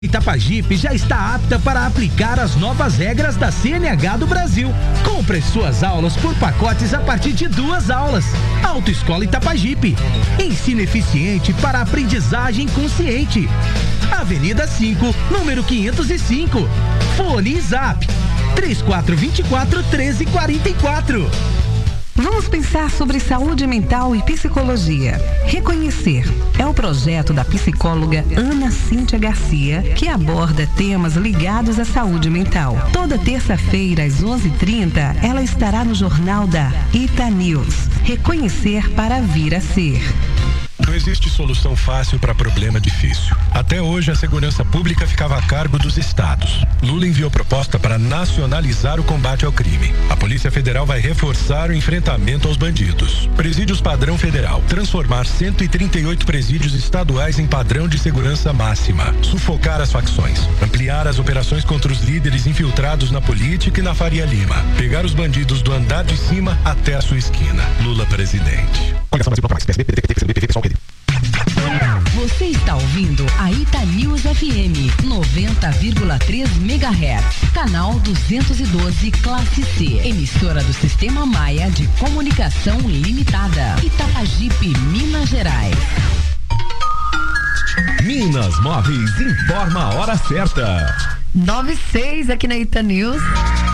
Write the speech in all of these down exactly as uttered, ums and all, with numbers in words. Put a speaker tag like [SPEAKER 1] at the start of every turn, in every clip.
[SPEAKER 1] Itapajipe já está apta para aplicar as novas regras da C N H do Brasil. Compre suas aulas por pacotes a partir de duas aulas. Autoescola Itapajipe. Ensino eficiente para aprendizagem consciente. Avenida cinco, número quinhentos e cinco. Fone e Zap três quatro dois quatro, um três quatro quatro.
[SPEAKER 2] Vamos pensar sobre saúde mental e psicologia. Reconhecer é o projeto da psicóloga Ana Cíntia Garcia, que aborda temas ligados à saúde mental. Toda terça-feira, às onze e trinta, ela estará no jornal da Ita News. Reconhecer para vir a ser.
[SPEAKER 3] Não existe solução fácil para problema difícil. Até hoje, a segurança pública ficava a cargo dos estados. Lula enviou proposta para nacionalizar o combate ao crime. A Polícia Federal vai reforçar o enfrentamento aos bandidos. Presídios padrão federal. Transformar cento e trinta e oito presídios estaduais em padrão de segurança máxima. Sufocar as facções. Ampliar as operações contra os líderes infiltrados na política e na Faria Lima. Pegar os bandidos do andar de cima até a sua esquina. Lula presidente.
[SPEAKER 4] Você está ouvindo a Ita News F M noventa vírgula três megahertz, canal duzentos e doze, classe C, emissora do Sistema Maia de Comunicação Limitada, Itapajipe, Minas Gerais.
[SPEAKER 5] Minas Móveis informa a hora certa.
[SPEAKER 6] nove e seis aqui na Ita News.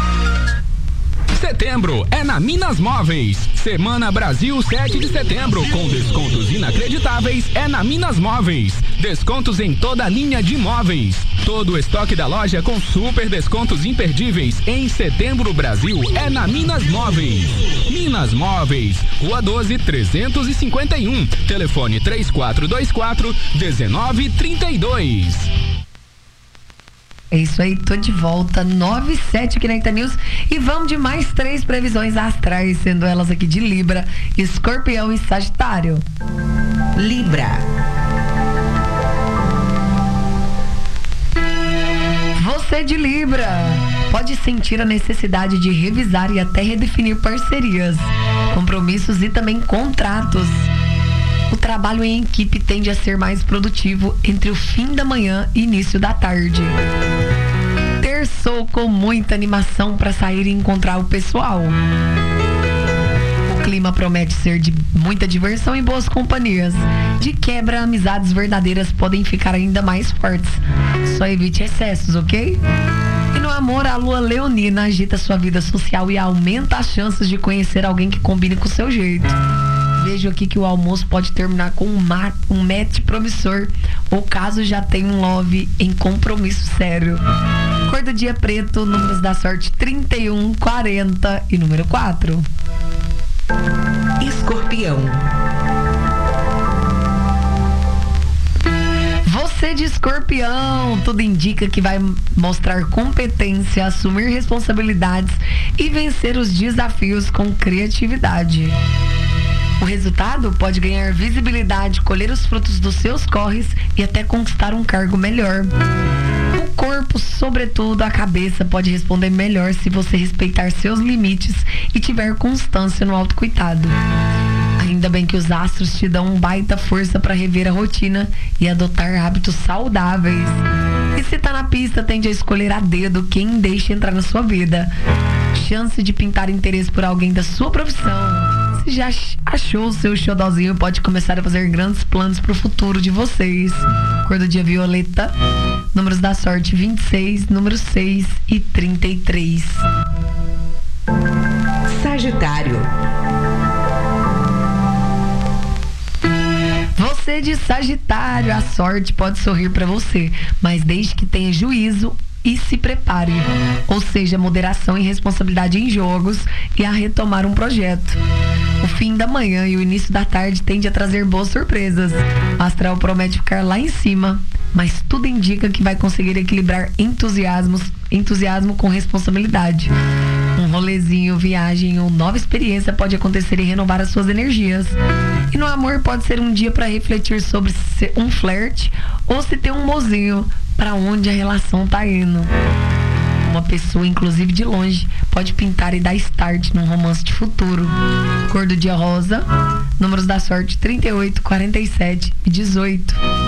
[SPEAKER 7] Setembro é na Minas Móveis. Semana Brasil sete de setembro, com descontos inacreditáveis, é na Minas Móveis. Descontos em toda a linha de móveis. Todo o estoque da loja com super descontos imperdíveis em Setembro Brasil é na Minas Móveis. Minas Móveis, Rua doze, trezentos e cinquenta e um. Telefone três quatro dois quatro, um nove três dois.
[SPEAKER 6] É isso aí, tô de volta, nove e sete aqui na Ita News, e vamos de mais três previsões astrais, sendo elas aqui de Libra, Escorpião e Sagitário.
[SPEAKER 4] Libra.
[SPEAKER 6] Você de Libra pode sentir a necessidade de revisar e até redefinir parcerias, compromissos e também contratos. O trabalho em equipe tende a ser mais produtivo entre o fim da manhã e início da tarde. Terçou com muita animação para sair e encontrar o pessoal. O clima promete ser de muita diversão e boas companhias. De quebra, amizades verdadeiras podem ficar ainda mais fortes. Só evite excessos, ok? E no amor, a lua leonina agita sua vida social e aumenta as chances de conhecer alguém que combine com o seu jeito. Vejo aqui que o almoço pode terminar com um, ma- um match promissor, ou caso já tenha um love em compromisso sério. Cor do dia preto, números da sorte trinta e um, quarenta e número quatro.
[SPEAKER 4] Escorpião.
[SPEAKER 6] Você de Escorpião, tudo indica que vai mostrar competência, assumir responsabilidades e vencer os desafios com criatividade. O resultado pode ganhar visibilidade, colher os frutos dos seus corres e até conquistar um cargo melhor. O corpo, sobretudo a cabeça, pode responder melhor se você respeitar seus limites e tiver constância no autocuidado. Ainda bem que os astros te dão um baita força para rever a rotina e adotar hábitos saudáveis. E se tá na pista, tende a escolher a dedo quem deixa entrar na sua vida. Chance de pintar interesse por alguém da sua profissão. Se já achou o seu xodózinho, pode começar a fazer grandes planos pro futuro de vocês. Cor do dia violeta, números da sorte vinte e seis, número seis e trinta e três.
[SPEAKER 4] Sagitário.
[SPEAKER 6] Você de Sagitário, a sorte pode sorrir para você, mas desde que tenha juízo e se prepare, ou seja, moderação e responsabilidade em jogos e a retomar um projeto. O fim da manhã e o início da tarde tende a trazer boas surpresas. O astral promete ficar lá em cima, mas tudo indica que vai conseguir equilibrar entusiasmos, entusiasmo com responsabilidade. Um rolezinho, viagem ou nova experiência pode acontecer e renovar as suas energias. E no amor pode ser um dia para refletir sobre se um flerte ou se tem um mozinho, para onde a relação tá indo. Uma pessoa, inclusive de longe, pode pintar e dar start num romance de futuro. Cor do dia rosa, números da sorte trinta e oito, quarenta e sete e dezoito.